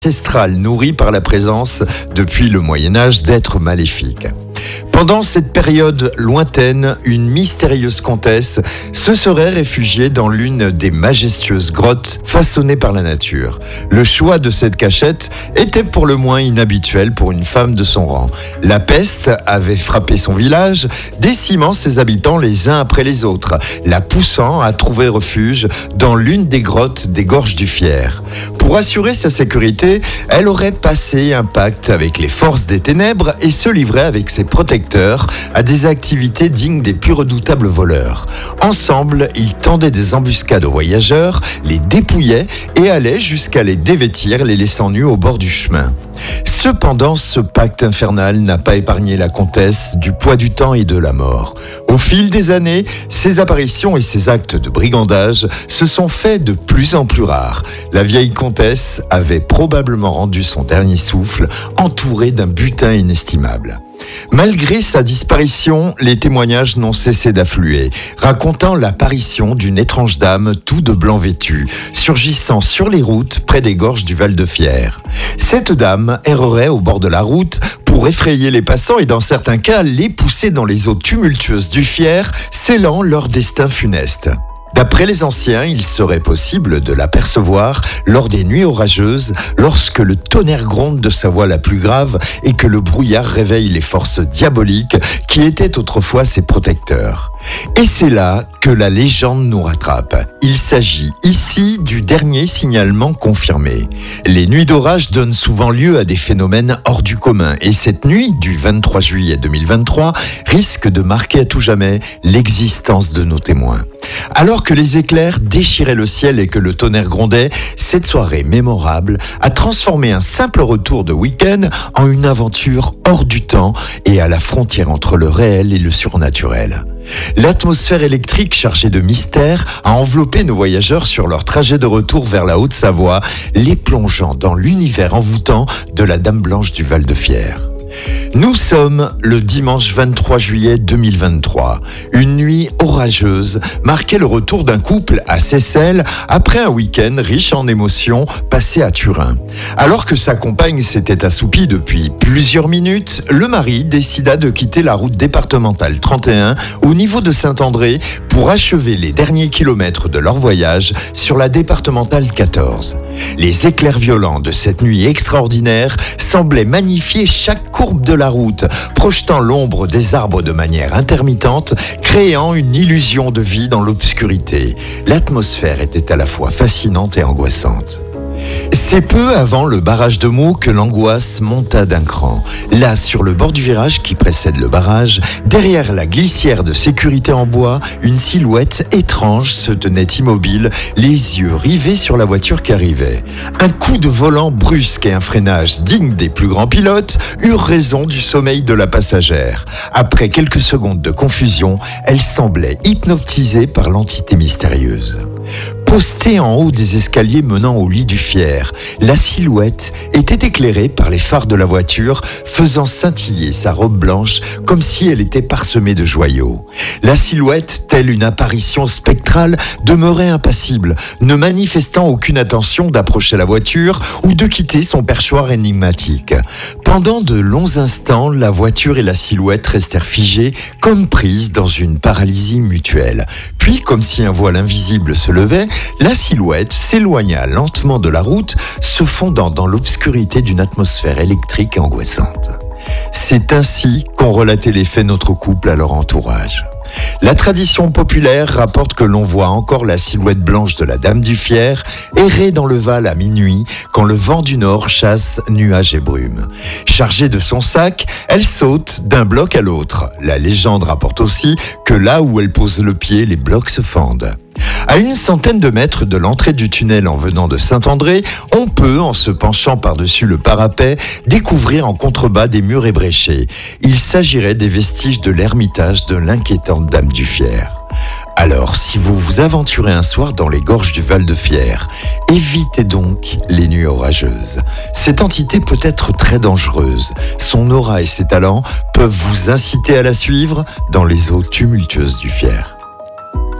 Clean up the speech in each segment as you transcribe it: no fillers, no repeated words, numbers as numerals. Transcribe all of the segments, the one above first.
ancestrale nourrie par la présence, depuis le Moyen-Âge, d'êtres maléfiques. Pendant cette période lointaine, une mystérieuse comtesse se serait réfugiée dans l'une des majestueuses grottes façonnées par la nature. Le choix de cette cachette était pour le moins inhabituel pour une femme de son rang. La peste avait frappé son village, décimant ses habitants les uns après les autres, la poussant à trouver refuge dans l'une des grottes des Gorges du Fier. Pour assurer sa sécurité, elle aurait passé un pacte avec les forces des ténèbres et se livrait avec ses protecteurs à des activités dignes des plus redoutables voleurs. Ensemble, ils tendaient des embuscades aux voyageurs, les dépouillaient et allaient jusqu'à les dévêtir, les laissant nus au bord du chemin. Cependant, ce pacte infernal n'a pas épargné la comtesse du poids du temps et de la mort. Au fil des années, ses apparitions et ses actes de brigandage se sont faits de plus en plus rares. La vieille comtesse avait probablement rendu son dernier souffle, entourée d'un butin inestimable. Malgré sa disparition, les témoignages n'ont cessé d'affluer, racontant l'apparition d'une étrange dame tout de blanc vêtue, surgissant sur les routes près des gorges du Val-de-Fier. Cette dame errerait au bord de la route pour effrayer les passants et dans certains cas les pousser dans les eaux tumultueuses du Fier, scellant leur destin funeste. D'après les anciens, il serait possible de l'apercevoir lors des nuits orageuses, lorsque le tonnerre gronde de sa voix la plus grave et que le brouillard réveille les forces diaboliques qui étaient autrefois ses protecteurs. Et c'est là que la légende nous rattrape. Il s'agit ici du dernier signalement confirmé. Les nuits d'orage donnent souvent lieu à des phénomènes hors du commun et cette nuit du 23 juillet 2023 risque de marquer à tout jamais l'existence de nos témoins. Alors que les éclairs déchiraient le ciel et que le tonnerre grondait, cette soirée mémorable a transformé un simple retour de week-end en une aventure hors du temps et à la frontière entre le réel et le surnaturel. L'atmosphère électrique chargée de mystère a enveloppé nos voyageurs sur leur trajet de retour vers la Haute-Savoie, les plongeant dans l'univers envoûtant de la Dame Blanche du Val-de-Fier. Nous sommes le dimanche 23 juillet 2023. Une nuit orageuse marquait le retour d'un couple à Seyssel après un week-end riche en émotions passé à Turin. Alors que sa compagne s'était assoupie depuis plusieurs minutes, le mari décida de quitter la route départementale 31 au niveau de Saint-André pour achever les derniers kilomètres de leur voyage sur la départementale 14. Les éclairs violents de cette nuit extraordinaire semblaient magnifier chaque courbe de la route, projetant l'ombre des arbres de manière intermittente, créant une illusion de vie dans l'obscurité. L'atmosphère était à la fois fascinante et angoissante. C'est peu avant le barrage de Meaux que l'angoisse monta d'un cran. Là, sur le bord du virage qui précède le barrage, derrière la glissière de sécurité en bois, une silhouette étrange se tenait immobile, les yeux rivés sur la voiture qui arrivait. Un coup de volant brusque et un freinage digne des plus grands pilotes eurent raison du sommeil de la passagère. Après quelques secondes de confusion, elle semblait hypnotisée par l'entité mystérieuse. Postée en haut des escaliers menant au lit du Fier, la silhouette était éclairée par les phares de la voiture, faisant scintiller sa robe blanche comme si elle était parsemée de joyaux. La silhouette, telle une apparition spectrale, demeurait impassible, ne manifestant aucune intention d'approcher la voiture ou de quitter son perchoir énigmatique. Pendant de longs instants, la voiture et la silhouette restèrent figées, comme prises dans une paralysie mutuelle. Puis, comme si un voile invisible se levait, la silhouette s'éloigna lentement de la route, se fondant dans l'obscurité d'une atmosphère électrique et angoissante. C'est ainsi qu'ont relaté les faits notre couple à leur entourage. La tradition populaire rapporte que l'on voit encore la silhouette blanche de la Dame du Fier errer dans le Val à minuit quand le vent du nord chasse nuages et brumes. Chargée de son sac, elle saute d'un bloc à l'autre. La légende rapporte aussi que là où elle pose le pied, les blocs se fendent. À une centaine de mètres de l'entrée du tunnel en venant de Saint-André, on peut, en se penchant par-dessus le parapet, découvrir en contrebas des murs ébréchés. Il s'agirait des vestiges de l'ermitage de l'inquiétante Dame du Fier. Alors, si vous vous aventurez un soir dans les gorges du Val-de-Fier, évitez donc les nuits orageuses. Cette entité peut être très dangereuse. Son aura et ses talents peuvent vous inciter à la suivre dans les eaux tumultueuses du Fier.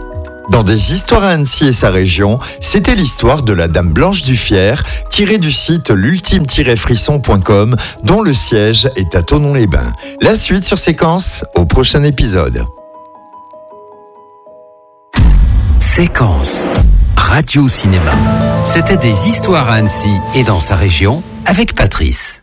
Dans Des histoires à Annecy et sa région, c'était l'histoire de la Dame Blanche du Fier, tirée du site l'ultime-frisson.com, dont le siège est à Thonon-les-Bains. La suite sur Séquence, au prochain épisode. Séquence Radio Cinéma. C'était Des histoires à Annecy et dans sa région avec Patrice.